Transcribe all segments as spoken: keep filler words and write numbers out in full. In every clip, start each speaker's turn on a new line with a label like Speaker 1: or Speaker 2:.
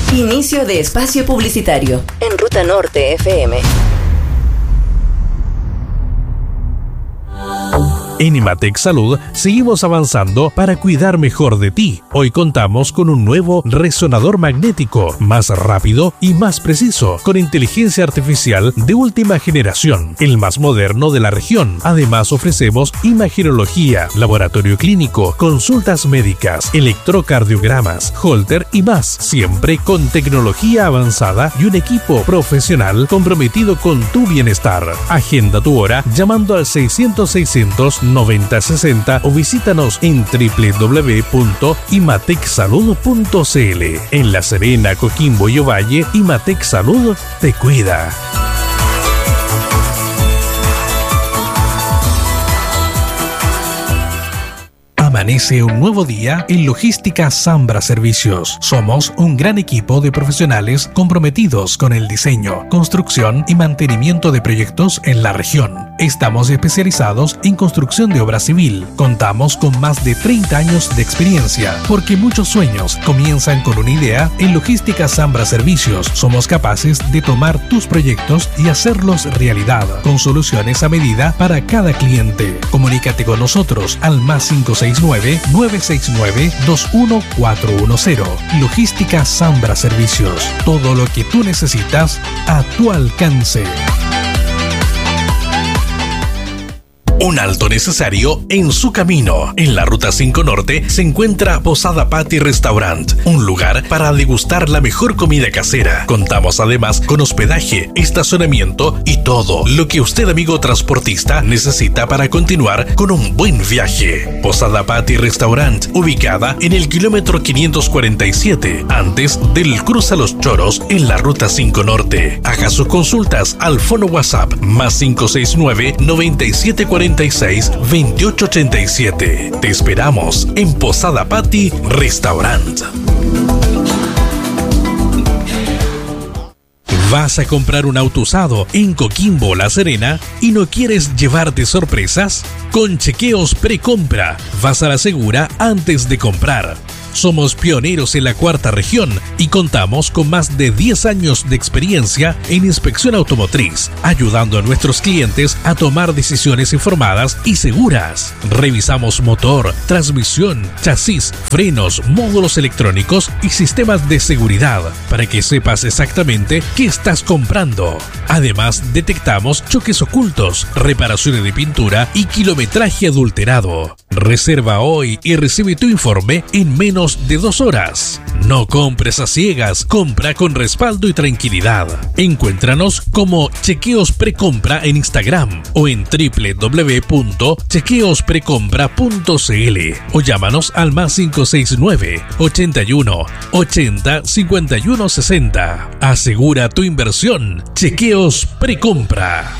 Speaker 1: Inicio de espacio publicitario en Ruta Norte F M.
Speaker 2: En Imatec Salud seguimos avanzando para cuidar mejor de ti. Hoy contamos con un nuevo resonador magnético, más rápido y más preciso, con inteligencia artificial de última generación, el más moderno de la región. Además ofrecemos imagenología, laboratorio clínico, consultas médicas, electrocardiogramas, holter y más, siempre con tecnología avanzada y un equipo profesional comprometido con tu bienestar. Agenda tu hora llamando al seiscientos seiscientos noventa sesenta o visítanos en doble u doble u doble u punto imatec salud punto c l. En La Serena, Coquimbo y Ovalle, Imatec Salud te cuida. Amanece un nuevo día en Logística Zambra Servicios. Somos un gran equipo de profesionales comprometidos con el diseño, construcción y mantenimiento de proyectos en la región. Estamos especializados en construcción de obra civil. Contamos con más de treinta años de experiencia, porque muchos sueños comienzan con una idea. En Logística Zambra Servicios somos capaces de tomar tus proyectos y hacerlos realidad, con soluciones a medida para cada cliente. Comunícate con nosotros al más cinco seis nueve, nueve seis nueve, dos uno cuatro uno cero. Logística Zambra Servicios. Todo lo que tú necesitas a tu alcance. Un alto necesario en su camino. En la Ruta cinco Norte se encuentra Posada Patty Restaurant, un lugar para degustar la mejor comida casera. Contamos además con hospedaje, estacionamiento y todo lo que usted, amigo transportista, necesita para continuar con un buen viaje. Posada Patty Restaurant, ubicada en el kilómetro quinientos cuarenta y siete, antes del Cruz a los Choros, en la Ruta cinco Norte. Haga sus consultas al fono WhatsApp más cinco seis nueve, noventa y siete cuarenta y seis, veintiocho ochenta y siete. Te esperamos en Posada Patty Restaurant. ¿Vas a comprar un auto usado en Coquimbo, La Serena y no quieres llevarte sorpresas? Con Chequeos Precompra vas a la segura antes de comprar. Somos pioneros en la cuarta región y contamos con más de diez años de experiencia en inspección automotriz, ayudando a nuestros clientes a tomar decisiones informadas y seguras. Revisamos motor, transmisión, chasis, frenos, módulos electrónicos y sistemas de seguridad para que sepas exactamente qué estás comprando. Además, detectamos choques ocultos, reparaciones de pintura y kilometraje adulterado. Reserva hoy y recibe tu informe en menos de dos horas. No compres a ciegas, compra con respaldo y tranquilidad. Encuéntranos como Chequeos Precompra en Instagram o en doble u doble u doble u punto chequeos precompra punto c l o llámanos al más cinco seis nueve, ochenta y uno, ochenta, cincuenta y uno sesenta. Asegura tu inversión. Chequeos Precompra.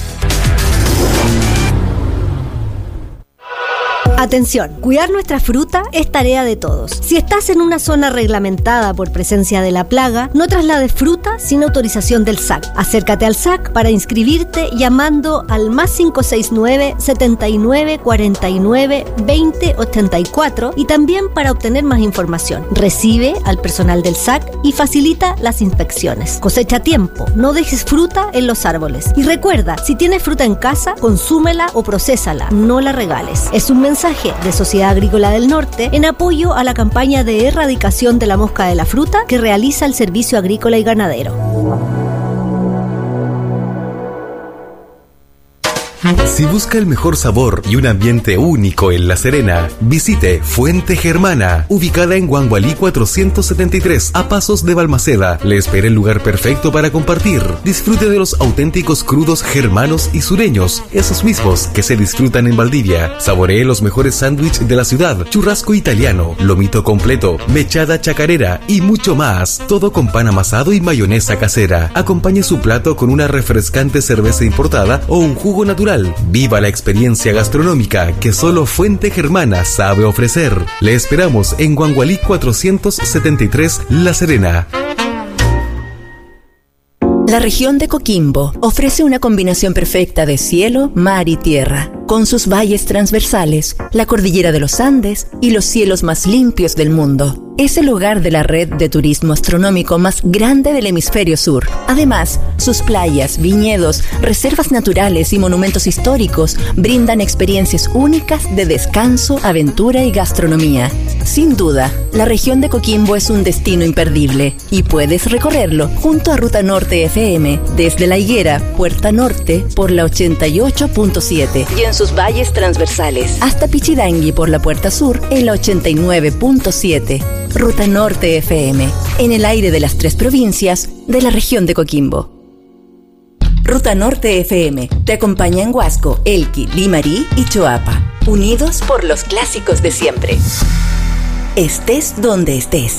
Speaker 3: Atención, cuidar nuestra fruta es tarea de todos. Si estás en una zona reglamentada por presencia de la plaga, no traslades fruta sin autorización del S A C. Acércate al S A C para inscribirte llamando al más cinco seis nueve, setenta y nueve, cuarenta y nueve, veinte, ochenta y cuatro y también para obtener más información. Recibe al personal del S A C y facilita las inspecciones. Cosecha a tiempo, no dejes fruta en los árboles. Y recuerda, si tienes fruta en casa, consúmela o procésala, no la regales. Es un mensaje de Sociedad Agrícola del Norte en apoyo a la campaña de erradicación de la mosca de la fruta que realiza el Servicio Agrícola y Ganadero.
Speaker 4: Si busca el mejor sabor y un ambiente único en La Serena, visite Fuente Germana, ubicada en Guangualí cuatrocientos setenta y tres, a pasos de Balmaceda. Le espera el lugar perfecto para compartir. Disfrute de los auténticos crudos germanos y sureños, esos mismos que se disfrutan en Valdivia. Saboree los mejores sándwiches de la ciudad, churrasco italiano, lomito completo, mechada chacarera y mucho más. Todo con pan amasado y mayonesa casera. Acompañe su plato con una refrescante cerveza importada o un jugo natural. Viva la experiencia gastronómica que solo Fuente Germana sabe ofrecer. Le esperamos en Guangualí cuatrocientos setenta y tres, La Serena.
Speaker 1: La región de Coquimbo ofrece una combinación perfecta de cielo, mar y tierra, con sus valles transversales, la cordillera de los Andes y los cielos más limpios del mundo. es el hogar de la red de turismo astronómico más grande del hemisferio sur. Además, sus playas, viñedos, reservas naturales y monumentos históricos brindan experiencias únicas de descanso, aventura y gastronomía. Sin duda, la región de Coquimbo es un destino imperdible y puedes recorrerlo junto a Ruta Norte F M desde La Higuera, Puerta Norte por la ochenta y ocho punto siete y en sus valles transversales hasta Pichidangui por la Puerta Sur en la ochenta y nueve punto siete. Ruta Norte F M, en el aire de las tres provincias de la región de Coquimbo. Ruta Norte F M te acompaña en Huasco, Elqui, Limarí y Choapa, unidos por los clásicos de siempre. Estés donde estés.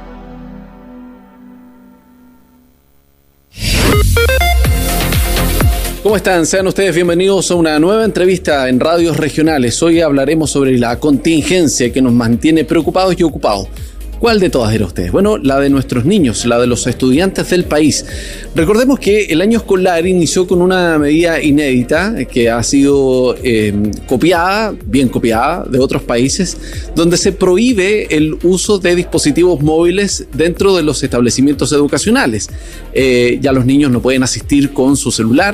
Speaker 5: ¿Cómo están? Sean ustedes bienvenidos a una nueva entrevista en radios regionales. Hoy hablaremos sobre la contingencia que nos mantiene preocupados y ocupados. ¿Cuál de todas era usted? Bueno, la de nuestros niños, la de los estudiantes del país. Recordemos que el año escolar inició con una medida inédita que ha sido eh, copiada, bien copiada, de otros países, donde se prohíbe el uso de dispositivos móviles dentro de los establecimientos educacionales. Eh, ya los niños no pueden asistir con su celular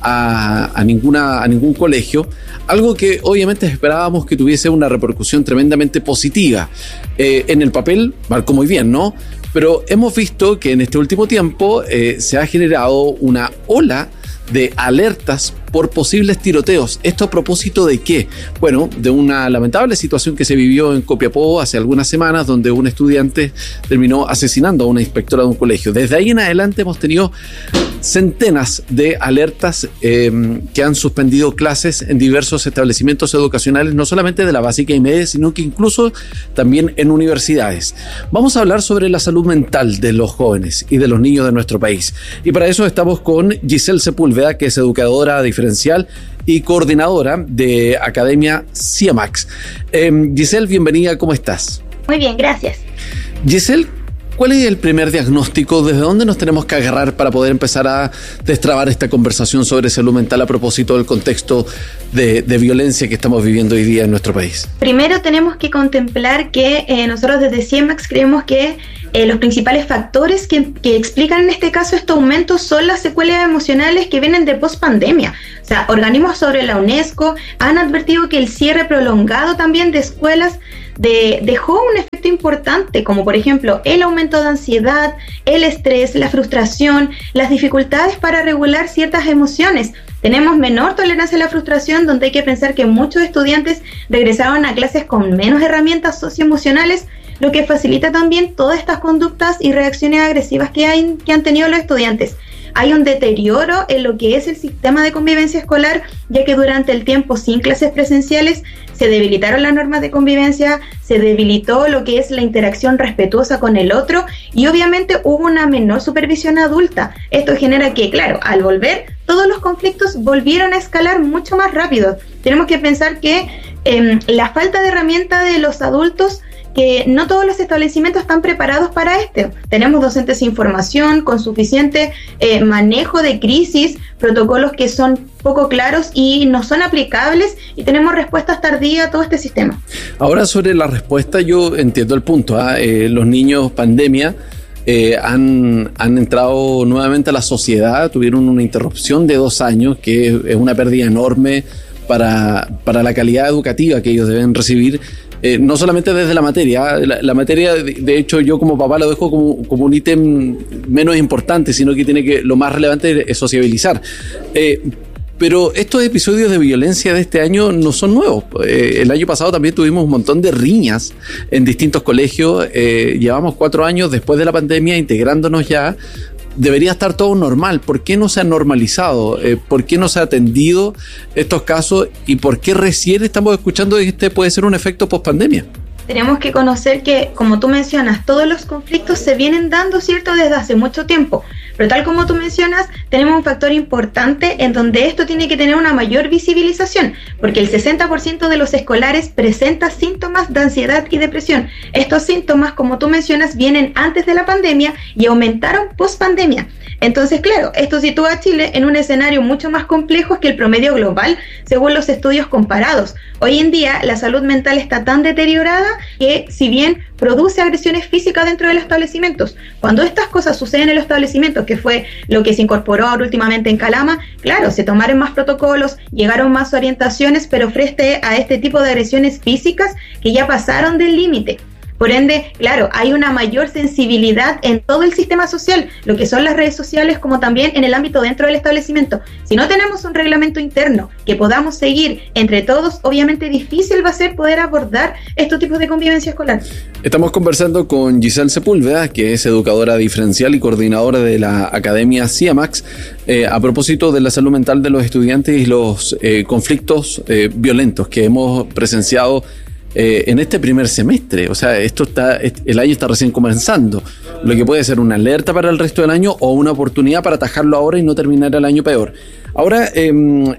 Speaker 5: a, a, ninguna, a ningún colegio, algo que obviamente esperábamos que tuviese una repercusión tremendamente positiva. Eh, en el papel marcó muy bien, ¿no? Pero hemos visto que en este último tiempo eh, se ha generado una ola de alertas por posibles tiroteos. ¿Esto a propósito de qué? Bueno, de una lamentable situación que se vivió en Copiapó hace algunas semanas, donde un estudiante terminó asesinando a una inspectora de un colegio. Desde ahí en adelante hemos tenido centenas de alertas eh, que han suspendido clases en diversos establecimientos educacionales, no solamente de la básica y media, sino que incluso también en universidades. Vamos a hablar sobre la salud mental de los jóvenes y de los niños de nuestro país. Y para eso estamos con Giselle Sepúlveda, que es educadora diferencial y coordinadora de Academia CIEMAX. Eh, Giselle, bienvenida, ¿cómo estás?
Speaker 6: Muy bien, gracias.
Speaker 5: Giselle, ¿cuál es el primer diagnóstico? ¿Desde dónde nos tenemos que agarrar para poder empezar a destrabar esta conversación sobre salud mental a propósito del contexto de, de violencia que estamos viviendo hoy día en nuestro país?
Speaker 6: Primero tenemos que contemplar que eh, nosotros desde CIEMAX creemos que eh, los principales factores que, que explican en este caso este aumento son las secuelas emocionales que vienen de post-pandemia. O sea, organismos sobre la UNESCO han advertido que el cierre prolongado también de escuelas De, dejó un efecto importante, como por ejemplo el aumento de ansiedad, el estrés, la frustración, las dificultades para regular ciertas emociones. Tenemos menor tolerancia a la frustración, donde hay que pensar que muchos estudiantes regresaron a clases con menos herramientas socioemocionales, lo que facilita también todas estas conductas y reacciones agresivas que, hay, que han tenido los estudiantes. Hay un deterioro en lo que es el sistema de convivencia escolar, ya que durante el tiempo sin clases presenciales se debilitaron las normas de convivencia, se debilitó lo que es la interacción respetuosa con el otro y obviamente hubo una menor supervisión adulta. Esto genera que, claro, al volver, todos los conflictos volvieron a escalar mucho más rápido. Tenemos que pensar que eh, la falta de herramienta de los adultos, que no todos los establecimientos están preparados para esto. Tenemos docentes sin formación, con suficiente eh, manejo de crisis, protocolos que son poco claros y no son aplicables, y tenemos respuestas tardías a todo este sistema.
Speaker 5: Ahora, sobre la respuesta, yo entiendo el punto. ¿eh? Eh, los niños pandemia eh, han, han entrado nuevamente a la sociedad, tuvieron una interrupción de dos años, que es una pérdida enorme para, para la calidad educativa que ellos deben recibir. Eh, no solamente desde la materia, la, la materia de, de hecho yo como papá lo dejo como, como un ítem menos importante, sino que tiene que, lo más relevante es sociabilizar. Eh, pero estos episodios de violencia de este año no son nuevos. Eh, el año pasado también tuvimos un montón de riñas en distintos colegios. Eh, llevamos cuatro años después de la pandemia integrándonos ya. Debería estar todo normal. ¿Por qué no se ha normalizado? Eh, ¿Por qué no se ha atendido estos casos? ¿Y por qué recién estamos escuchando que este puede ser un efecto post-pandemia?
Speaker 6: Tenemos que conocer que, como tú mencionas, todos los conflictos se vienen dando, ¿cierto?, desde hace mucho tiempo. Pero tal como tú mencionas, tenemos un factor importante en donde esto tiene que tener una mayor visibilización, porque el sesenta por ciento de los escolares presenta síntomas de ansiedad y depresión. Estos síntomas, como tú mencionas, vienen antes de la pandemia y aumentaron post-pandemia. Entonces, claro, esto sitúa a Chile en un escenario mucho más complejo que el promedio global, según los estudios comparados. Hoy en día, la salud mental está tan deteriorada que, si bien produce agresiones físicas dentro de los establecimientos, cuando estas cosas suceden en los establecimientos, que fue lo que se incorporó ahora últimamente en Calama, claro, se tomaron más protocolos, llegaron más orientaciones, pero frente a este tipo de agresiones físicas que ya pasaron del límite. Por ende, claro, hay una mayor sensibilidad en todo el sistema social, lo que son las redes sociales, como también en el ámbito dentro del establecimiento. Si no tenemos un reglamento interno que podamos seguir entre todos, obviamente difícil va a ser poder abordar estos tipos de convivencia escolar.
Speaker 5: Estamos conversando con Giselle Sepúlveda, que es educadora diferencial y coordinadora de la Academia CIEMAX, eh, a propósito de la salud mental de los estudiantes y los eh, conflictos eh, violentos que hemos presenciado Eh, en este primer semestre. O sea, esto está, el año está recién comenzando, lo que puede ser una alerta para el resto del año o una oportunidad para atajarlo ahora y no terminar el año peor. Ahora, eh,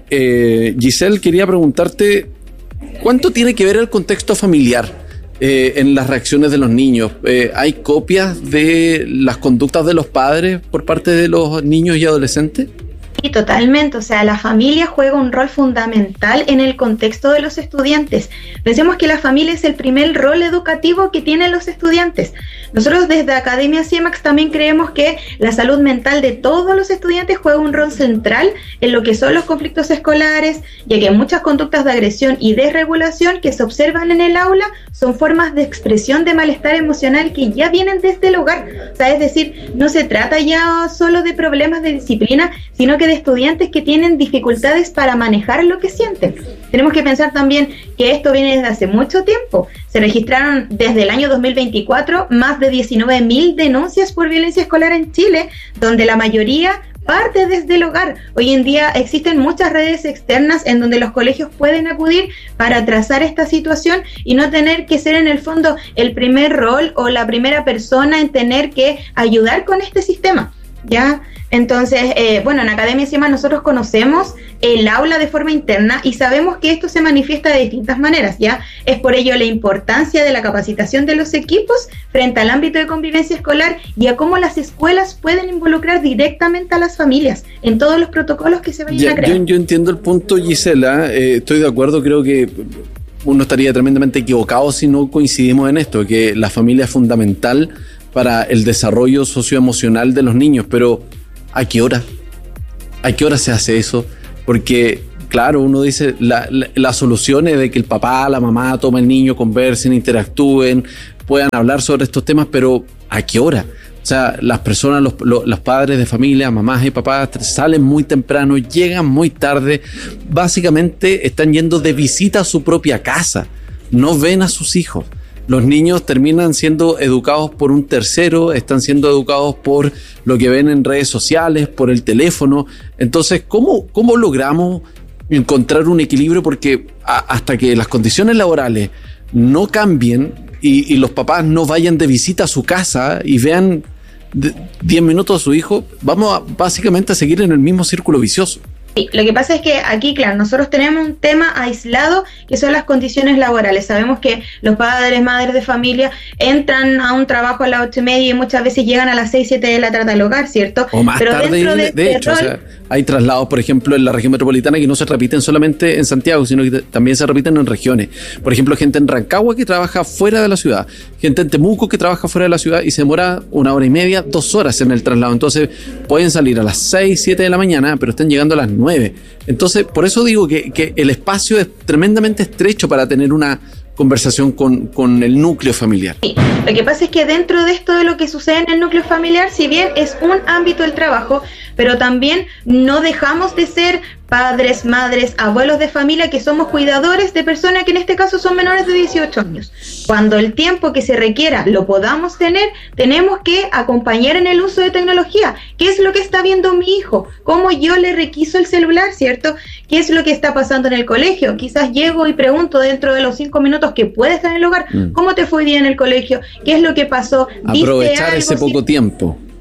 Speaker 5: eh, Giselle, quería preguntarte, ¿cuánto tiene que ver el contexto familiar eh, en las reacciones de los niños? Eh, ¿hay copias de las conductas de los padres por parte de los niños y adolescentes?
Speaker 6: Sí, totalmente, o sea, la familia juega un rol fundamental en el contexto de los estudiantes. Pensemos que la familia es el primer rol educativo que tienen los estudiantes. Nosotros desde Academia CIEMAX también creemos que la salud mental de todos los estudiantes juega un rol central en lo que son los conflictos escolares, ya que muchas conductas de agresión y desregulación que se observan en el aula son formas de expresión de malestar emocional que ya vienen desde el hogar. O sea, es decir, no se trata ya solo de problemas de disciplina, sino que de estudiantes que tienen dificultades para manejar lo que sienten. Tenemos que pensar también que esto viene desde hace mucho tiempo. Se registraron desde el año dos mil veinticuatro más de diecinueve mil denuncias por violencia escolar en Chile, donde la mayoría parte desde el hogar. Hoy en día existen muchas redes externas en donde los colegios pueden acudir para trazar esta situación y no tener que ser en el fondo el primer rol o la primera persona en tener que ayudar con este sistema, ¿ya? Entonces, eh, bueno, en Academia CIEMAX nosotros conocemos el aula de forma interna y sabemos que esto se manifiesta de distintas maneras, ¿ya? Es por ello la importancia de la capacitación de los equipos frente al ámbito de convivencia escolar y a cómo las escuelas pueden involucrar directamente a las familias en todos los protocolos que se vayan
Speaker 5: ya,
Speaker 6: a crear.
Speaker 5: Yo, yo entiendo el punto, Gisela, eh, estoy de acuerdo, creo que uno estaría tremendamente equivocado si no coincidimos en esto, que la familia es fundamental para el desarrollo socioemocional de los niños, pero ¿a qué hora? ¿A qué hora se hace eso? Porque, claro, uno dice, la, la, la solución es de que el papá, la mamá tomen el niño, conversen, interactúen, puedan hablar sobre estos temas, pero ¿a qué hora? O sea, las personas, los, los, los padres de familia, mamás y papás, salen muy temprano, llegan muy tarde, básicamente están yendo de visita a su propia casa, no ven a sus hijos. Los niños terminan siendo educados por un tercero, están siendo educados por lo que ven en redes sociales, por el teléfono. Entonces, ¿cómo, cómo logramos encontrar un equilibrio? Porque a, hasta que las condiciones laborales no cambien y, y los papás no vayan de visita a su casa y vean diez minutos a su hijo, vamos a, básicamente a seguir en el mismo círculo vicioso.
Speaker 6: Sí, lo que pasa es que aquí, claro, nosotros tenemos un tema aislado que son las condiciones laborales. Sabemos que los padres, madres de familia entran a un trabajo a las ocho y media y muchas veces llegan a las seis, siete de la tarde al hogar, ¿cierto?
Speaker 5: O más
Speaker 6: Pero
Speaker 5: tarde,
Speaker 6: dentro
Speaker 5: de,
Speaker 6: de,
Speaker 5: de
Speaker 6: de
Speaker 5: hecho,
Speaker 6: rol,
Speaker 5: o sea, hay traslados, por ejemplo, en la región metropolitana que no se repiten solamente en Santiago, sino que también se repiten en regiones. Por ejemplo, gente en Rancagua que trabaja fuera de la ciudad, gente en Temuco que trabaja fuera de la ciudad y se demora una hora y media, dos horas en el traslado. Entonces, pueden salir a las seis, siete de la mañana, pero están llegando a las nueve. Entonces, por eso digo que, que el espacio es tremendamente estrecho para tener una conversación con, con el núcleo familiar.
Speaker 6: Sí, lo que pasa es que dentro de esto de lo que sucede en el núcleo familiar, si bien es un ámbito del trabajo, pero también no dejamos de ser padres, madres, abuelos de familia que somos cuidadores de personas que en este caso son menores de dieciocho años. Cuando el tiempo que se requiera lo podamos tener, tenemos que acompañar en el uso de tecnología. ¿Qué es lo que está viendo mi hijo? ¿Cómo yo le requiso el celular, cierto? ¿Qué es lo que está pasando en el colegio? Quizás llego y pregunto dentro de los cinco minutos que puede estar en el hogar, ¿cómo te fue hoy día en el colegio? ¿Qué es lo que pasó?
Speaker 5: Aprovechar ese poco tiempo.
Speaker 6: Exacto.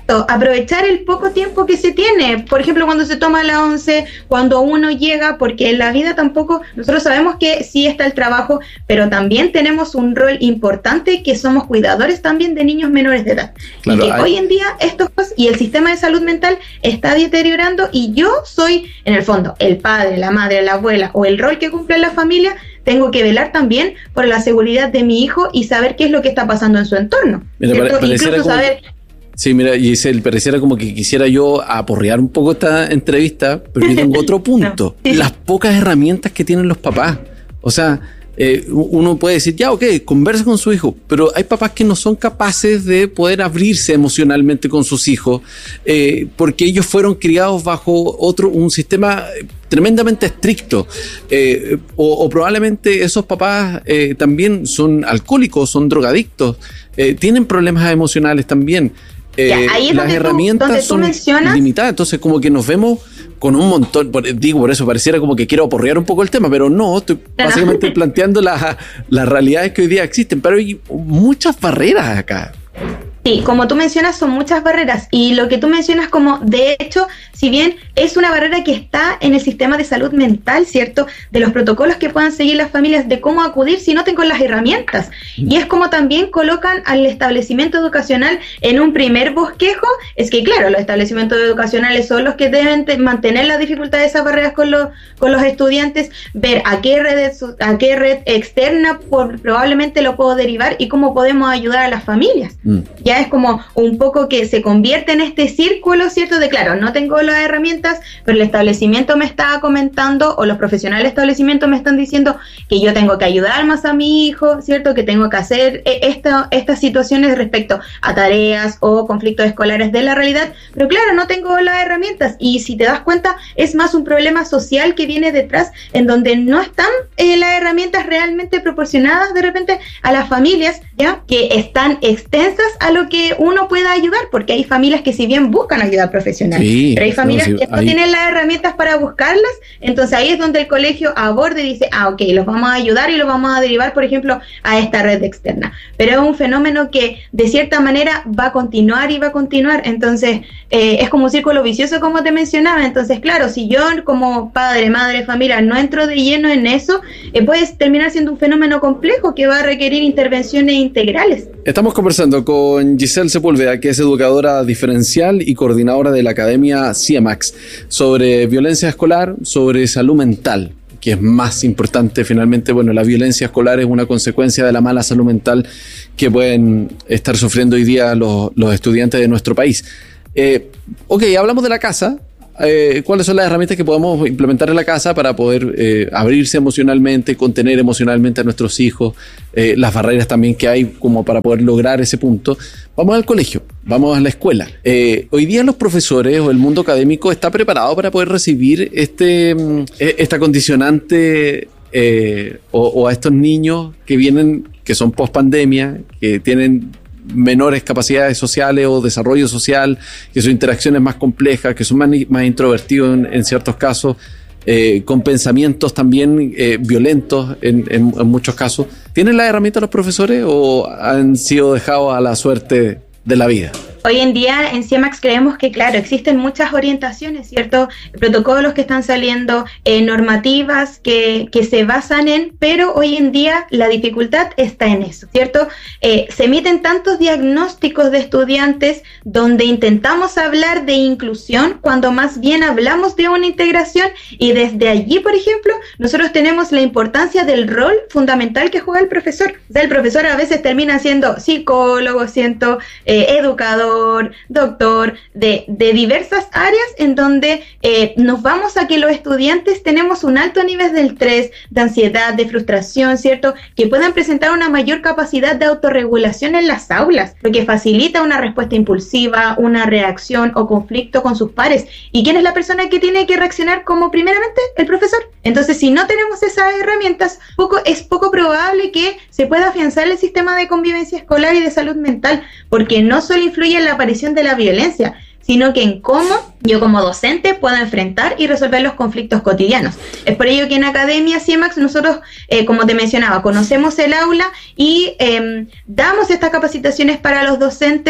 Speaker 6: Exacto, aprovechar el poco tiempo que se tiene. Por ejemplo, cuando se toma la once, cuando uno llega, porque en la vida tampoco, nosotros sabemos que sí está el trabajo, pero también tenemos un rol importante que somos cuidadores también de niños menores de edad. Claro, y que hay... hoy en día estos y el sistema de salud mental está deteriorando, y yo soy, en el fondo, el padre, la madre, la abuela, o el rol que cumple en la familia. Tengo que velar también por la seguridad de mi hijo y saber qué es lo que está pasando en su entorno.
Speaker 5: Mira, pare, Incluso como, saber... Sí, mira, Giselle, pareciera como que quisiera yo aporrear un poco esta entrevista, pero yo tengo otro punto. No. Las pocas herramientas que tienen los papás. O sea, eh, uno puede decir, ya, ok, conversa con su hijo, pero hay papás que no son capaces de poder abrirse emocionalmente con sus hijos, eh, porque ellos fueron criados bajo otro, un sistema tremendamente estricto, eh, o, o probablemente esos papás eh, también son alcohólicos, son drogadictos, eh, tienen problemas emocionales también. Eh,
Speaker 6: ya, ahí es
Speaker 5: las
Speaker 6: donde
Speaker 5: herramientas
Speaker 6: tú, donde tú
Speaker 5: son
Speaker 6: mencionas...
Speaker 5: limitadas, entonces como que nos vemos con un montón, digo, por eso pareciera como que quiero aporrear un poco el tema, pero no, estoy no, básicamente no. planteando la, las realidades que hoy día existen, pero hay muchas barreras acá.
Speaker 6: Sí, como tú mencionas, son muchas barreras, y lo que tú mencionas como, de hecho, si bien es una barrera que está en el sistema de salud mental, ¿cierto?, de los protocolos que puedan seguir las familias de cómo acudir si no tengo las herramientas, y es como también colocan al establecimiento educacional en un primer bosquejo. Es que claro, los establecimientos educacionales son los que deben mantener la dificultad de esas barreras con los, con los estudiantes, ver a qué red, a qué red externa por, probablemente lo puedo derivar y cómo podemos ayudar a las familias. Mm. Ya es como un poco que se convierte en este círculo, ¿cierto? De claro, no tengo las herramientas, pero el establecimiento me está comentando, o los profesionales del establecimiento me están diciendo que yo tengo que ayudar más a mi hijo, ¿cierto? Que tengo que hacer esta, estas situaciones respecto a tareas o conflictos escolares de la realidad, pero claro, no tengo las herramientas, y si te das cuenta, es más un problema social que viene detrás, en donde no están eh, las herramientas realmente proporcionadas de repente a las familias, ¿ya? Que están extensas a lo que uno pueda ayudar, porque hay familias que si bien buscan ayuda profesional, sí, pero hay familias no, sí, que no hay... tienen las herramientas para buscarlas, entonces ahí es donde el colegio aborda y dice, ah, ok, los vamos a ayudar y los vamos a derivar, por ejemplo, a esta red externa, pero es un fenómeno que de cierta manera va a continuar y va a continuar, entonces eh, es como un círculo vicioso, como te mencionaba. Entonces claro, si yo como padre, madre, familia no entro de lleno en eso, eh, puede terminar siendo un fenómeno complejo que va a requerir intervenciones integrales.
Speaker 5: Estamos conversando con Giselle Sepúlveda, que es educadora diferencial y coordinadora de la Academia CIEMAX, sobre violencia escolar, sobre salud mental, que es más importante finalmente. Bueno, la violencia escolar es una consecuencia de la mala salud mental que pueden estar sufriendo hoy día los, los estudiantes de nuestro país. Eh, ok, hablamos de la casa. Eh, ¿Cuáles son las herramientas que podemos implementar en la casa para poder eh, abrirse emocionalmente, contener emocionalmente a nuestros hijos, eh, las barreras también que hay como para poder lograr ese punto? Vamos al colegio, vamos a la escuela. Eh, hoy día los profesores o el mundo académico está preparado para poder recibir este, esta condicionante eh, o, o a estos niños que vienen, que son post pandemia, que tienen menores capacidades sociales o desarrollo social, que son interacciones más complejas, que son más, más introvertidos en, en ciertos casos, eh, con pensamientos también eh, violentos en, en, en muchos casos. ¿Tienen las herramientas los profesores o han sido dejados a la suerte de la vida?
Speaker 6: Hoy en día en CIEMAX creemos que, claro, existen muchas orientaciones, ¿cierto? Protocolos que están saliendo, eh, normativas que, que se basan en, pero hoy en día la dificultad está en eso, ¿cierto? Eh, se emiten tantos diagnósticos de estudiantes donde intentamos hablar de inclusión cuando más bien hablamos de una integración, y desde allí, por ejemplo, nosotros tenemos la importancia del rol fundamental que juega el profesor. O sea, el profesor a veces termina siendo psicólogo, siendo eh, educador, doctor, de, de diversas áreas en donde eh, nos vamos a que los estudiantes tenemos un alto nivel de estrés, de ansiedad, de frustración, ¿cierto? Que puedan presentar una mayor capacidad de autorregulación en las aulas, lo que facilita una respuesta impulsiva, una reacción o conflicto con sus pares. ¿Y quién es la persona que tiene que reaccionar como primeramente? El profesor. Entonces, si no tenemos esas herramientas, poco, es poco probable que se pueda afianzar el sistema de convivencia escolar y de salud mental, porque no solo influye en la aparición de la violencia, sino que en cómo yo como docente puedo enfrentar y resolver los conflictos cotidianos. Es por ello que en Academia CIEMAX nosotros, eh, como te mencionaba, conocemos el aula y eh, damos estas capacitaciones para los docentes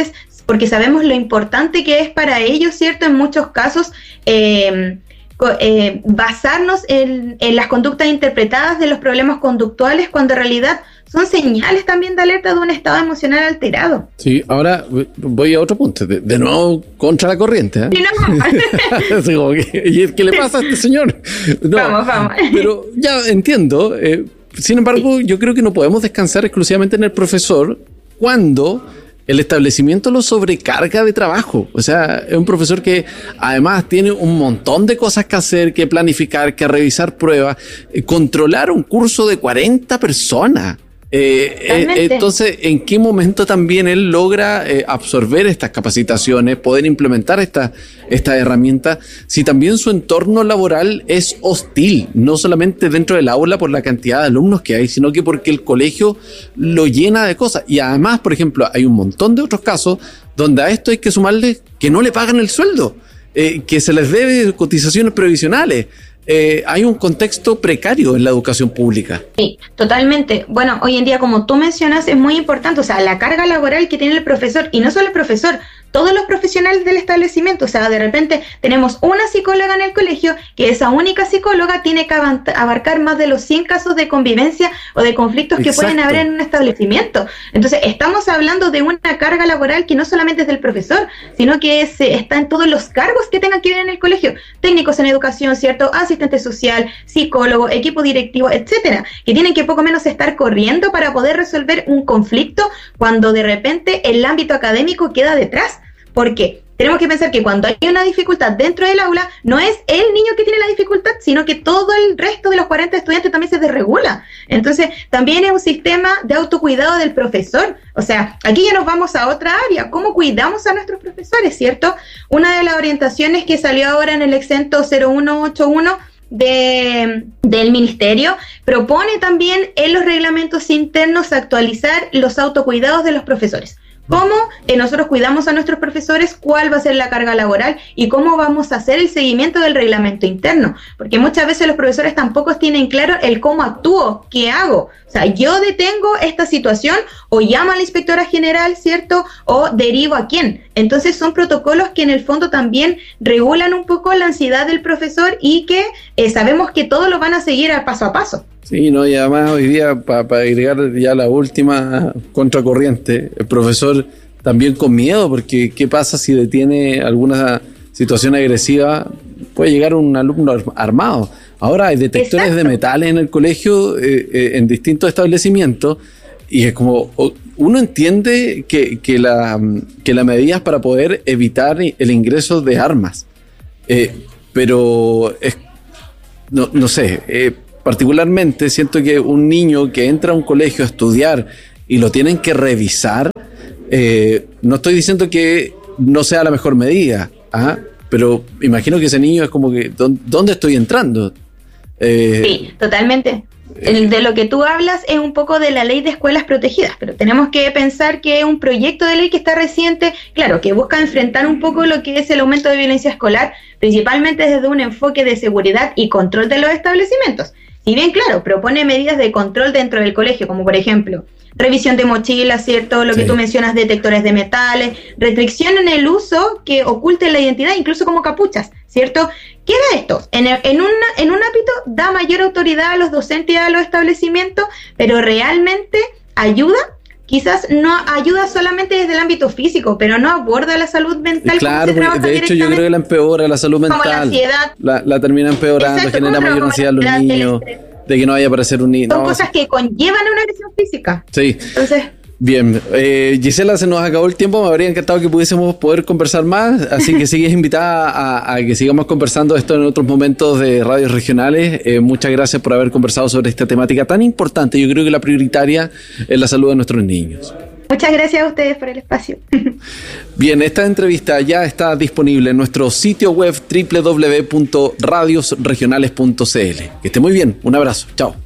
Speaker 6: porque sabemos lo importante que es para ellos, ¿cierto? En muchos casos, eh, eh, basarnos en, en las conductas interpretadas de los problemas conductuales, cuando en realidad son señales también de alerta de un estado emocional alterado.
Speaker 5: Sí, ahora voy a otro punto, de, de nuevo contra la corriente. ¿eh? Sí, no. ¿Qué, ¿Qué le pasa a este señor? No, vamos, vamos. Pero ya entiendo, eh, sin embargo, yo creo que no podemos descansar exclusivamente en el profesor cuando el establecimiento lo sobrecarga de trabajo. O sea, es un profesor que además tiene un montón de cosas que hacer, que planificar, que revisar pruebas, eh, controlar un curso de cuarenta personas. Eh, eh, entonces, ¿en qué momento también él logra eh, absorber estas capacitaciones, poder implementar estas esta herramientas, si también su entorno laboral es hostil, no solamente dentro del aula por la cantidad de alumnos que hay, sino que porque el colegio lo llena de cosas? Y además, por ejemplo, hay un montón de otros casos donde a esto hay que sumarle que no le pagan el sueldo, eh, que se les debe cotizaciones previsionales. Eh, hay un contexto precario en la educación pública.
Speaker 6: Sí, totalmente. Bueno, hoy en día, como tú mencionas, es muy importante, o sea, la carga laboral que tiene el profesor, y no solo el profesor, todos los profesionales del establecimiento. O sea, de repente tenemos una psicóloga en el colegio, que esa única psicóloga tiene que abarcar más de los cien casos de convivencia o de conflictos que Exacto. pueden haber en un establecimiento. Entonces, estamos hablando de una carga laboral que no solamente es del profesor, sino que es, está en todos los cargos que tengan que ver en el colegio. Técnicos en educación, ¿cierto? Asistente social, psicólogo, equipo directivo, etcétera, que tienen que poco menos estar corriendo para poder resolver un conflicto cuando de repente el ámbito académico queda detrás. Porque tenemos que pensar que cuando hay una dificultad dentro del aula, no es el niño que tiene la dificultad, sino que todo el resto de los cuarenta estudiantes también se desregula. Entonces, también es un sistema de autocuidado del profesor. O sea, aquí ya nos vamos a otra área. ¿Cómo cuidamos a nuestros profesores, cierto? Una de las orientaciones que salió ahora en el exento cero uno ocho uno de, del ministerio propone también en los reglamentos internos actualizar los autocuidados de los profesores. ¿Cómo eh, nosotros cuidamos a nuestros profesores? ¿Cuál va a ser la carga laboral? ¿Y cómo vamos a hacer el seguimiento del reglamento interno? Porque muchas veces los profesores tampoco tienen claro el cómo actúo, qué hago. O sea, yo detengo esta situación o llamo a la inspectora general, ¿cierto? O derivo a quién. Entonces son protocolos que en el fondo también regulan un poco la ansiedad del profesor y que eh, sabemos que todos lo van a seguir a paso a paso.
Speaker 5: Sí, no, y además hoy día, para pa agregar ya la última contracorriente, el profesor también con miedo, porque ¿qué pasa si detiene alguna situación agresiva? Puede llegar un alumno armado. Ahora hay detectores Exacto. de metales en el colegio, eh, eh, en distintos establecimientos, y es como, uno entiende que, que, la, que la medida es para poder evitar el ingreso de armas, eh, pero es, no, no sé, eh, particularmente siento que un niño que entra a un colegio a estudiar y lo tienen que revisar, eh, no estoy diciendo que no sea la mejor medida, ¿ah? Pero imagino que ese niño es como que, ¿dónde estoy entrando? Eh,
Speaker 6: sí, totalmente. El de lo que tú hablas es un poco de la ley de escuelas protegidas, pero tenemos que pensar que es un proyecto de ley que está reciente, claro, que busca enfrentar un poco lo que es el aumento de violencia escolar, principalmente desde un enfoque de seguridad y control de los establecimientos. Si bien, claro, propone medidas de control dentro del colegio, como por ejemplo, revisión de mochilas, ¿cierto? Lo sí. que tú mencionas, detectores de metales, restricción en el uso que oculte la identidad, incluso como capuchas, ¿cierto? ¿Qué da esto? En, en, una, en un ámbito da mayor autoridad a los docentes y a los establecimientos, pero realmente ayuda. Quizás no ayuda solamente desde el ámbito físico, pero no aborda la salud mental.
Speaker 5: Claro, de hecho yo creo que la empeora la salud mental. Como la ansiedad. La, la termina empeorando, Exacto, genera mayor ansiedad a los niños, de que no vaya a aparecer un niño.
Speaker 6: Son
Speaker 5: no,
Speaker 6: cosas que conllevan una agresión física.
Speaker 5: Sí.
Speaker 6: Entonces...
Speaker 5: Bien, eh, Gisela, se nos acabó el tiempo, me habría encantado que pudiésemos poder conversar más, así que sigues invitada a, a que sigamos conversando esto en otros momentos de radios regionales. Eh, muchas gracias por haber conversado sobre esta temática tan importante. Yo creo que la prioritaria es la salud de nuestros niños.
Speaker 6: Muchas gracias a ustedes por el espacio.
Speaker 5: Bien, esta entrevista ya está disponible en nuestro sitio web doble u doble u doble u punto radios regionales punto c l. Que esté muy bien, un abrazo, chao.